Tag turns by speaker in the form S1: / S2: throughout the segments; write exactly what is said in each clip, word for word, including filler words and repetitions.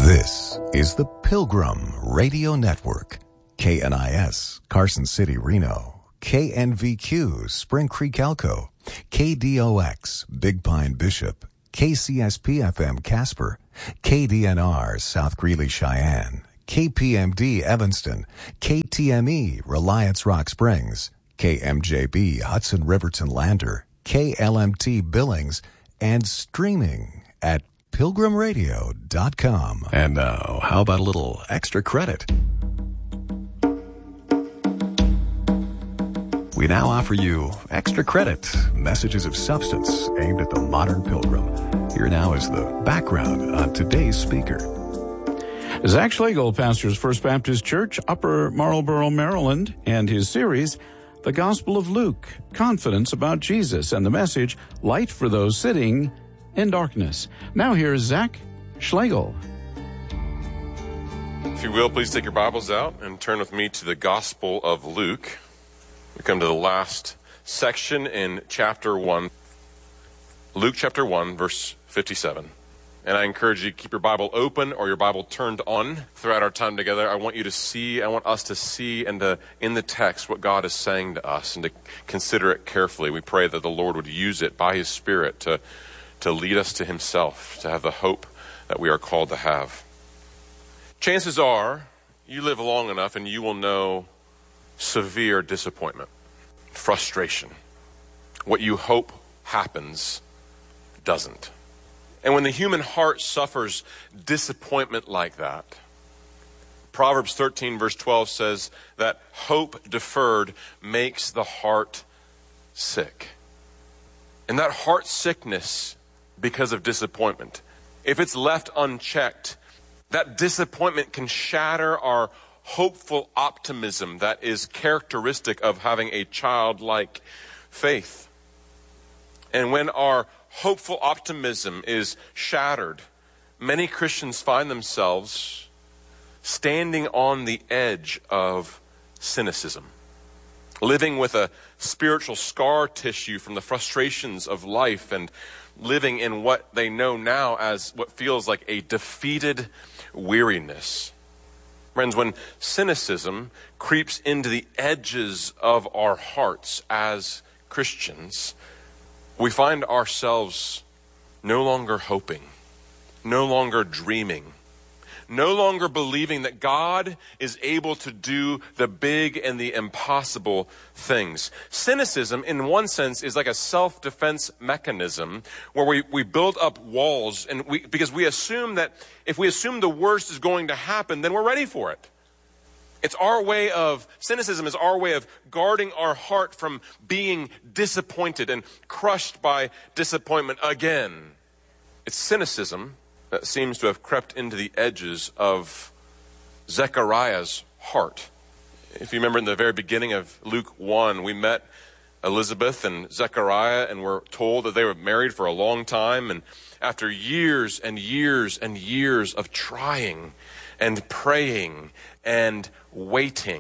S1: This is the Pilgrim Radio Network. K N I S, Carson City, Reno. K N V Q, Spring Creek, Elko. K D O X, Big Pine, Bishop. K C S P F M, Casper. K D N R, South Greeley, Cheyenne. K P M D, Evanston. K T M E, Reliance Rock Springs. K M J B, Hudson Riverton Lander. K L M T, Billings. And streaming at pilgrim radio dot com. And now, how about a little extra credit? We now offer you Extra Credit, messages of substance aimed at the modern pilgrim. Here now is the background on today's speaker.
S2: Zach Schlegel pastors First Baptist Church, Upper Marlboro, Maryland, and his series, The Gospel of Luke, Confidence About Jesus, and the message, Light for Those Sitting in Darkness. Now here's Zach Schlegel.
S3: If you will, please take your Bibles out and turn with me to the Gospel of Luke. We come to the last section in chapter one, Luke chapter one, verse fifty-seven. And I encourage you to keep your Bible open or your Bible turned on throughout our time together. I want you to see, I want us to see and to, in the text what God is saying to us and to consider it carefully. We pray that the Lord would use it by His Spirit to, to lead us to Himself, to have the hope that we are called to have. Chances are you live long enough and you will know severe disappointment, frustration. What you hope happens doesn't. And when the human heart suffers disappointment like that, Proverbs thirteen verse twelve says that hope deferred makes the heart sick. And that heart sickness, because of disappointment, if it's left unchecked, that disappointment can shatter our hopeful optimism that is characteristic of having a childlike faith. And when our hopeful optimism is shattered, many Christians find themselves standing on the edge of cynicism, living with a spiritual scar tissue from the frustrations of life and living in what they know now as what feels like a defeated weariness. Friends, when cynicism creeps into the edges of our hearts as Christians, we find ourselves no longer hoping, no longer dreaming, no longer believing that God is able to do the big and the impossible things. Cynicism, in one sense, is like a self-defense mechanism where we, we build up walls and we, because we assume that if we assume the worst is going to happen, then we're ready for it. It's our way of, cynicism is our way of guarding our heart from being disappointed and crushed by disappointment again. It's cynicism that seems to have crept into the edges of Zechariah's heart. If you remember in the very beginning of Luke one, we met Elizabeth and Zechariah and were told that they were married for a long time. And after years and years and years of trying and praying and waiting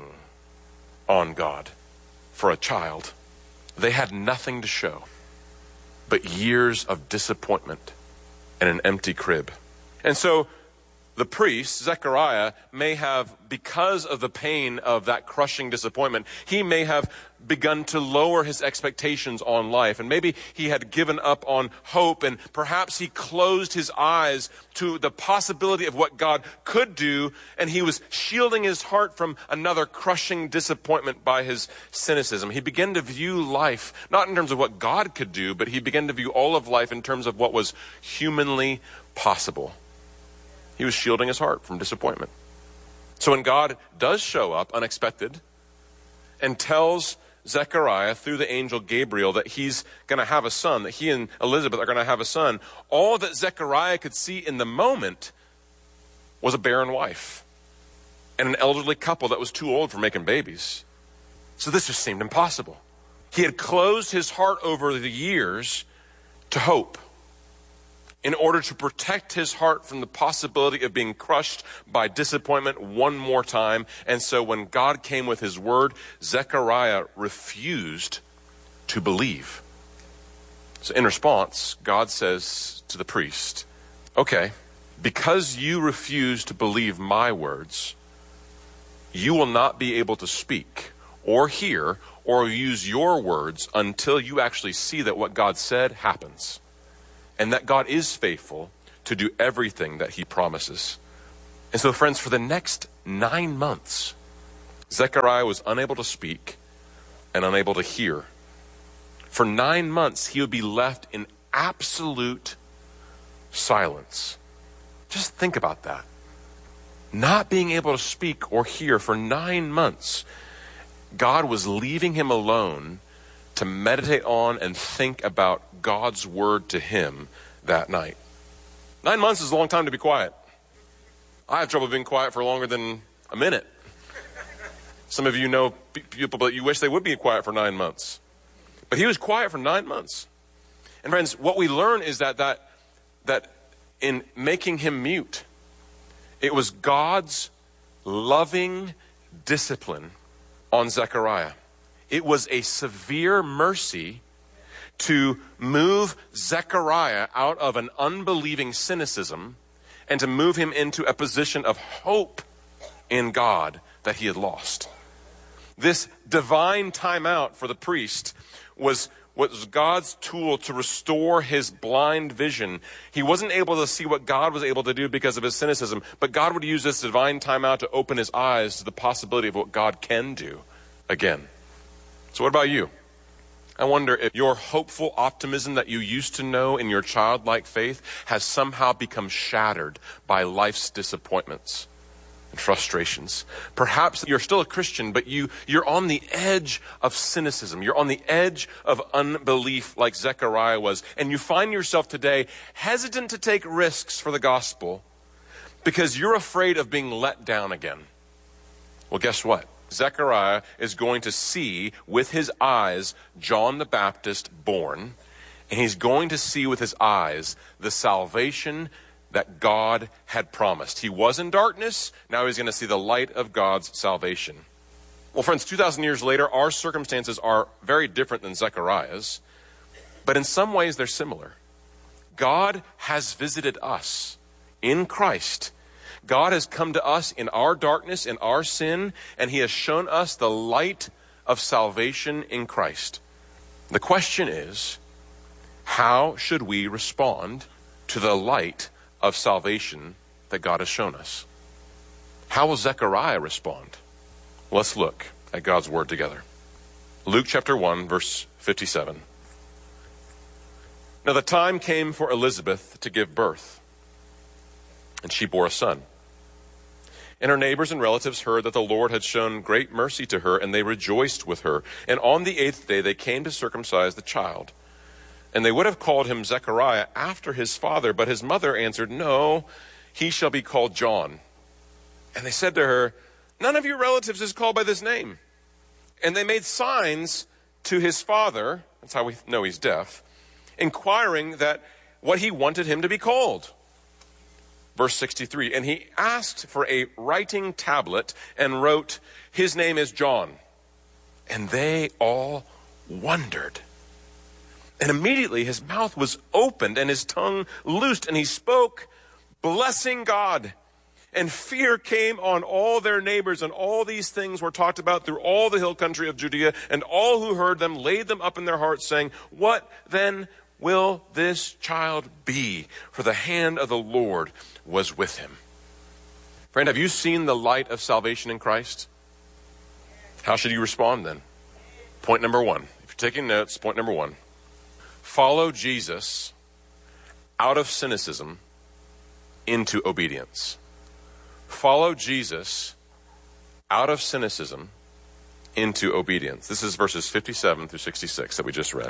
S3: on God for a child, they had nothing to show but years of disappointment and an empty crib. And so the priest, Zechariah, may have, because of the pain of that crushing disappointment, he may have begun to lower his expectations on life. And maybe he had given up on hope, and perhaps he closed his eyes to the possibility of what God could do, and he was shielding his heart from another crushing disappointment by his cynicism. He began to view life, not in terms of what God could do, but he began to view all of life in terms of what was humanly possible. He was shielding his heart from disappointment. So when God does show up unexpected and tells Zechariah through the angel Gabriel that he's going to have a son, that he and Elizabeth are going to have a son, all that Zechariah could see in the moment was a barren wife and an elderly couple that was too old for making babies. So this just seemed impossible. He had closed his heart over the years to hope, in order to protect his heart from the possibility of being crushed by disappointment one more time. And so when God came with his word, Zechariah refused to believe. So in response, God says to the priest, okay, because you refuse to believe my words, you will not be able to speak or hear or use your words until you actually see that what God said happens, and that God is faithful to do everything that he promises. And so, friends, for the next nine months, Zechariah was unable to speak and unable to hear. For nine months, he would be left in absolute silence. Just think about that. Not being able to speak or hear for nine months. God was leaving him alone to meditate on and think about God's word to him that night. Nine months is a long time to be quiet. I have trouble being quiet for longer than a minute. Some of you know people that you wish they would be quiet for nine months. But he was quiet for nine months. And friends, what we learn is that that that in making him mute, it was God's loving discipline on Zechariah. It was a severe mercy to move Zechariah out of an unbelieving cynicism and to move him into a position of hope in God that he had lost. This divine timeout for the priest was was God's tool to restore his blind vision. He wasn't able to see what God was able to do because of his cynicism, but God would use this divine timeout to open his eyes to the possibility of what God can do again. So what about you? I wonder if your hopeful optimism that you used to know in your childlike faith has somehow become shattered by life's disappointments and frustrations. Perhaps you're still a Christian, but you, you're on the edge of cynicism. You're on the edge of unbelief like Zechariah was. And you find yourself today hesitant to take risks for the gospel because you're afraid of being let down again. Well, guess what? Zechariah is going to see with his eyes John the Baptist born, and he's going to see with his eyes the salvation that God had promised. He was in darkness, now he's going to see the light of God's salvation. Well, friends, two thousand years later, our circumstances are very different than Zechariah's, but in some ways they're similar. God has visited us in Christ. God has come to us in our darkness, in our sin, and he has shown us the light of salvation in Christ. The question is, how should we respond to the light of salvation that God has shown us? How will Zechariah respond? Let's look at God's word together. Luke chapter one, verse fifty-seven. Now the time came for Elizabeth to give birth, and she bore a son. And her neighbors and relatives heard that the Lord had shown great mercy to her, and they rejoiced with her. And on the eighth day they came to circumcise the child. And they would have called him Zechariah after his father, but his mother answered, "No, he shall be called John." And they said to her, "None of your relatives is called by this name." And they made signs to his father, that's how we know he's deaf, inquiring that what he wanted him to be called. Verse sixty-three, and he asked for a writing tablet and wrote, "His name is John." And they all wondered. And immediately his mouth was opened and his tongue loosed, and he spoke, blessing God. And fear came on all their neighbors, and all these things were talked about through all the hill country of Judea. And all who heard them laid them up in their hearts, saying, "What then will this child be? For the hand of the Lord was with him." Friend, have you seen the light of salvation in Christ? How should you respond then? Point number one. If you're taking notes, point number one. Follow Jesus out of cynicism into obedience. Follow Jesus out of cynicism into obedience. This is verses fifty-seven through sixty-six that we just read.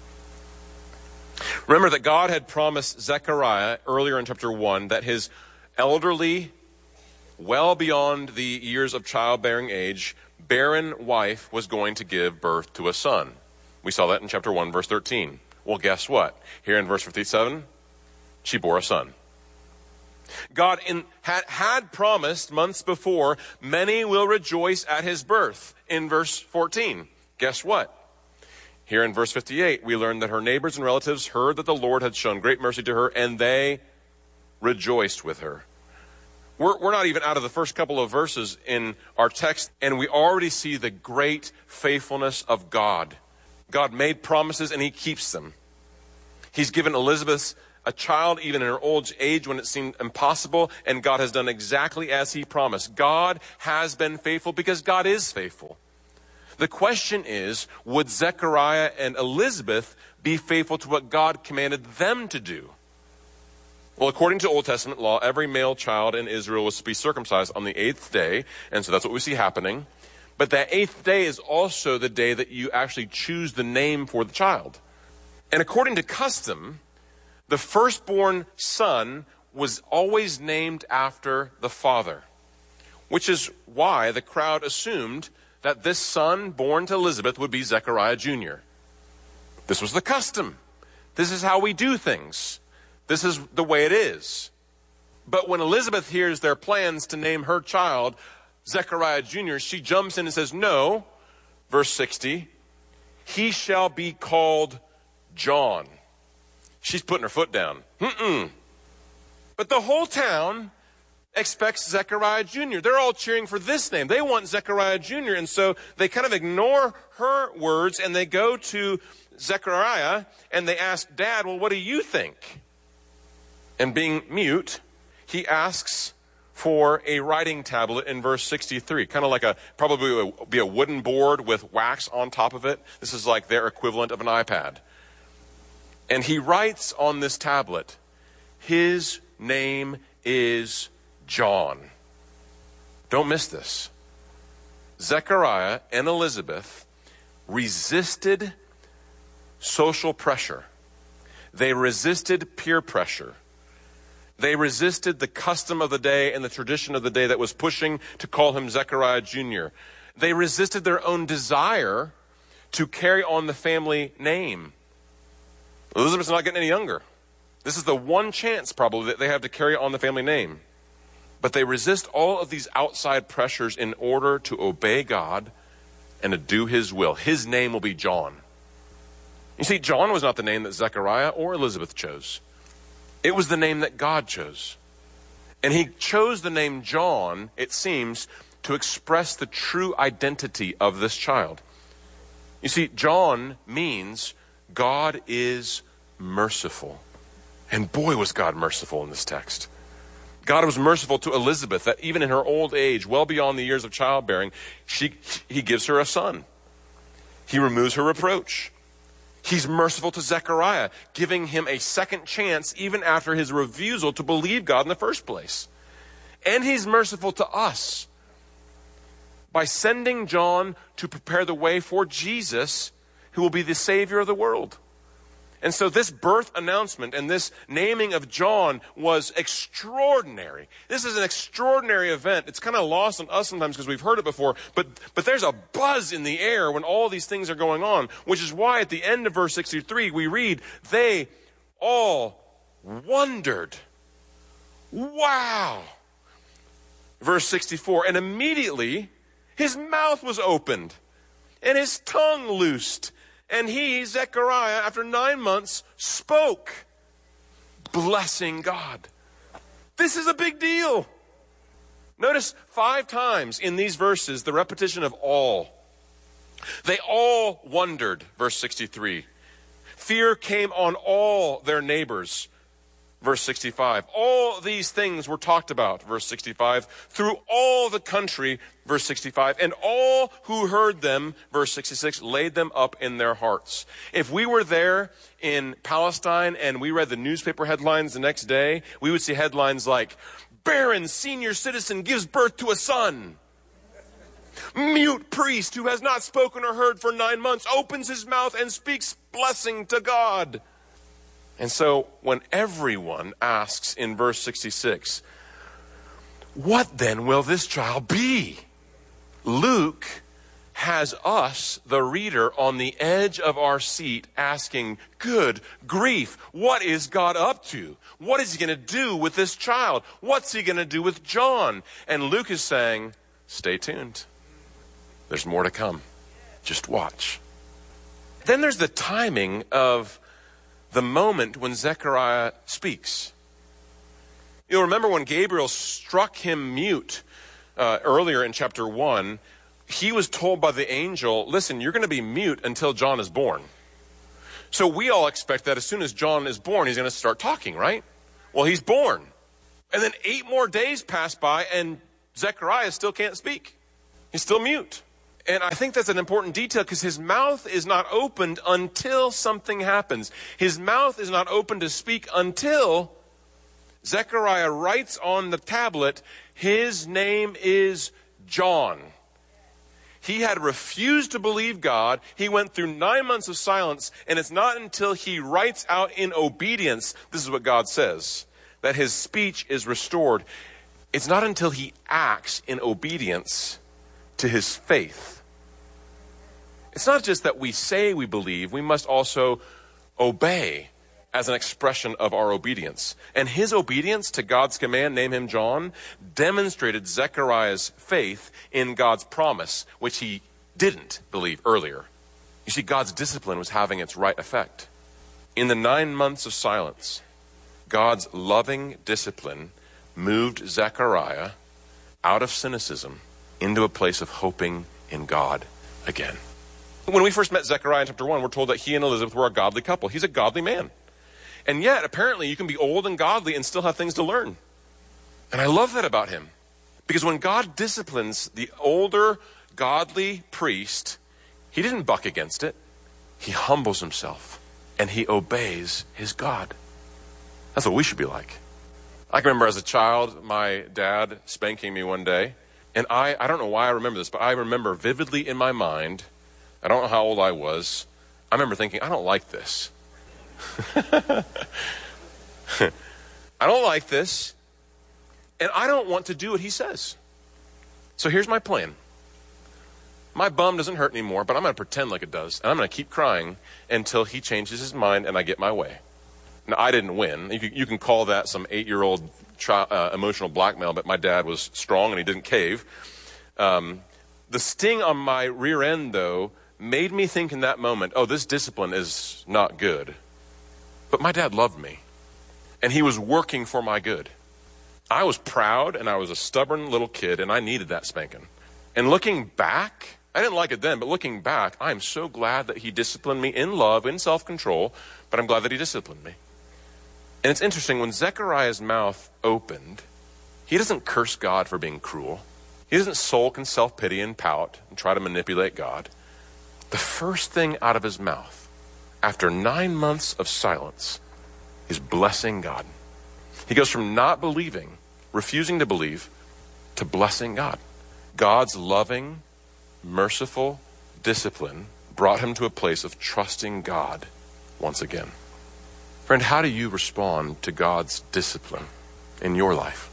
S3: Remember that God had promised Zechariah earlier in chapter one that his elderly, well beyond the years of childbearing age, barren wife was going to give birth to a son. We saw that in chapter one, verse thirteen. Well, guess what? Here in verse fifty-seven, she bore a son. God in, had, had promised months before, many will rejoice at his birth. In verse fourteen, guess what? Here in verse fifty-eight, we learn that her neighbors and relatives heard that the Lord had shown great mercy to her, and they rejoiced with her. We're, we're not even out of the first couple of verses in our text, and we already see the great faithfulness of God. God made promises, and he keeps them. He's given Elizabeth a child even in her old age when it seemed impossible, and God has done exactly as he promised. God has been faithful because God is faithful. The question is, would Zechariah and Elizabeth be faithful to what God commanded them to do? Well, according to Old Testament law, every male child in Israel was to be circumcised on the eighth day, and so that's what we see happening. But that eighth day is also the day that you actually choose the name for the child. And according to custom, the firstborn son was always named after the father, which is why the crowd assumed that this son born to Elizabeth would be Zechariah Junior This was the custom. This is how we do things. This is the way it is. But when Elizabeth hears their plans to name her child Zechariah Junior, she jumps in and says, no, verse sixty, he shall be called John. She's putting her foot down. Mm-mm. But the whole town expects Zechariah Junior They're all cheering for this name. They want Zechariah Junior And so they kind of ignore her words and they go to Zechariah and they ask, Dad, well, what do you think? And being mute, he asks for a writing tablet in verse sixty-three, kind of like a, probably a, be a wooden board with wax on top of it. This is like their equivalent of an iPad. And he writes on this tablet, his name is John. Don't miss this. Zechariah and Elizabeth resisted social pressure. They resisted peer pressure. They resisted the custom of the day and the tradition of the day that was pushing to call him Zechariah Junior They resisted their own desire to carry on the family name. Elizabeth's not getting any younger. This is the one chance probably that they have to carry on the family name. But they resist all of these outside pressures in order to obey God and to do his will. His name will be John. You see, John was not the name that Zechariah or Elizabeth chose. It was the name that God chose. And he chose the name John, it seems, to express the true identity of this child. You see, John means God is merciful. And boy, was God merciful in this text. God was merciful to Elizabeth, that even in her old age, well beyond the years of childbearing, she, he gives her a son. He removes her reproach. He's merciful to Zechariah, giving him a second chance even after his refusal to believe God in the first place. And he's merciful to us by sending John to prepare the way for Jesus, who will be the Savior of the world. And so this birth announcement and this naming of John was extraordinary. This is an extraordinary event. It's kind of lost on us sometimes because we've heard it before, but, but there's a buzz in the air when all these things are going on, which is why at the end of verse sixty-three we read, they all wondered. Wow. Verse sixty-four, and immediately his mouth was opened and his tongue loosed. And he, Zechariah, after nine months, spoke, blessing God. This is a big deal. Notice five times in these verses the repetition of all. They all wondered, verse sixty-three. Fear came on all their neighbors, verse sixty-five. All these things were talked about, verse sixty-five, through all the country, verse sixty-five, and all who heard them, verse sixty-six, laid them up in their hearts. If we were there in Palestine and we read the newspaper headlines the next day, we would see headlines like, barren senior citizen gives birth to a son. Mute priest who has not spoken or heard for nine months opens his mouth and speaks blessing to God. And so when everyone asks in verse sixty-six, what then will this child be? Luke has us, the reader, on the edge of our seat asking, good grief, what is God up to? What is he going to do with this child? What's he going to do with John? And Luke is saying, stay tuned. There's more to come. Just watch. Then there's the timing of the moment when Zechariah speaks. You'll remember when Gabriel struck him mute uh, earlier in chapter one, he was told by the angel, listen, you're going to be mute until John is born. So we all expect that as soon as John is born, he's going to start talking, right? Well, he's born. And then eight more days pass by and Zechariah still can't speak. He's still mute. And I think that's an important detail because his mouth is not opened until something happens. His mouth is not open to speak until Zechariah writes on the tablet, his name is John. He had refused to believe God. He went through nine months of silence, and it's not until he writes out in obedience, this is what God says, that his speech is restored. It's not until he acts in obedience to his faith. It's not just that we say we believe, we must also obey as an expression of our obedience. And his obedience to God's command, name him John, demonstrated Zechariah's faith in God's promise, which he didn't believe earlier. You see, God's discipline was having its right effect. In the nine months of silence, God's loving discipline moved Zechariah out of cynicism into a place of hoping in God again. When we first met Zechariah in chapter one, we're told that he and Elizabeth were a godly couple. He's a godly man. And yet, apparently, you can be old and godly and still have things to learn. And I love that about him. Because when God disciplines the older, godly priest, he didn't buck against it. He humbles himself and he obeys his God. That's what we should be like. I can remember as a child, my dad spanking me one day. And I, I don't know why I remember this, but I remember vividly in my mind, I don't know how old I was, I remember thinking, I don't like this. I don't like this, and I don't want to do what he says. So here's my plan. My bum doesn't hurt anymore, but I'm going to pretend like it does, and I'm going to keep crying until he changes his mind and I get my way. Now, I didn't win. You can, you can call that some eight-year-old tri- uh, emotional blackmail, but my dad was strong and he didn't cave. Um, the sting on my rear end, though, made me think in that moment, oh, this discipline is not good. But my dad loved me, and he was working for my good. I was proud, and I was a stubborn little kid, and I needed that spanking. And looking back, I didn't like it then, but looking back, I'm so glad that he disciplined me in love, in self-control, but I'm glad that he disciplined me. And it's interesting, when Zechariah's mouth opened, he doesn't curse God for being cruel. He doesn't sulk and self-pity and pout and try to manipulate God. The first thing out of his mouth, after nine months of silence, is blessing God. He goes from not believing, refusing to believe, to blessing God. God's loving, merciful discipline brought him to a place of trusting God once again. Friend, how do you respond to God's discipline in your life?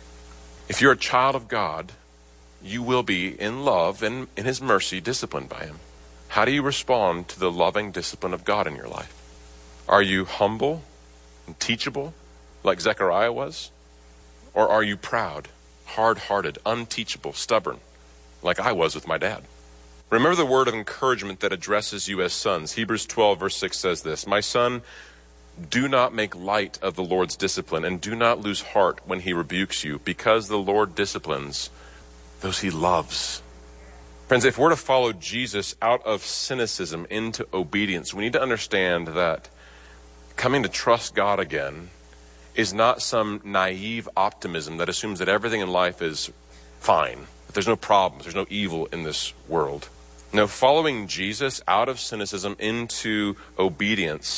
S3: If you're a child of God, you will be in love and in his mercy disciplined by him. How do you respond to the loving discipline of God in your life? Are you humble and teachable like Zechariah was? Or are you proud, hard-hearted, unteachable, stubborn like I was with my dad? Remember the word of encouragement that addresses you as sons. Hebrews twelve verse six says this, my son, do not make light of the Lord's discipline and do not lose heart when he rebukes you, because the Lord disciplines those he loves. Friends, if we're to follow Jesus out of cynicism into obedience, we need to understand that coming to trust God again is not some naive optimism that assumes that everything in life is fine, that there's no problems, there's no evil in this world. No, following Jesus out of cynicism into obedience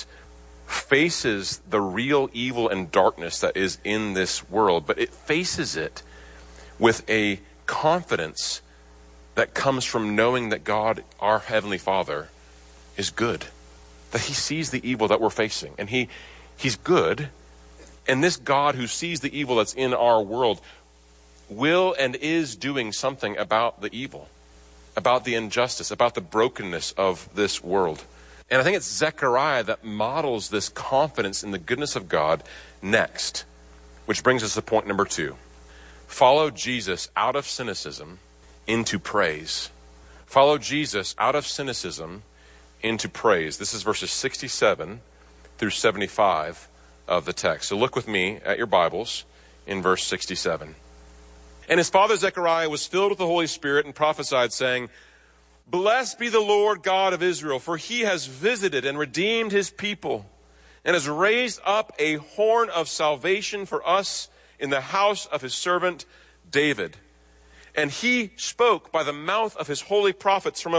S3: faces the real evil and darkness that is in this world, but it faces it with a confidence that comes from knowing that God, our Heavenly Father, is good. That he sees the evil that we're facing. And he, he's good. And this God who sees the evil that's in our world will and is doing something about the evil, about the injustice, about the brokenness of this world. And I think it's Zechariah that models this confidence in the goodness of God next. Which brings us to point number two. Follow Jesus out of cynicism into praise. Follow Jesus out of cynicism into praise. This is verses sixty-seven through seventy-five of the text. So look with me at your Bibles in verse sixty-seven. And his father Zechariah was filled with the Holy Spirit and prophesied, saying, Blessed be the Lord God of Israel, for he has visited and redeemed his people, and has raised up a horn of salvation for us in the house of his servant David. And he spoke by the mouth of his holy prophets from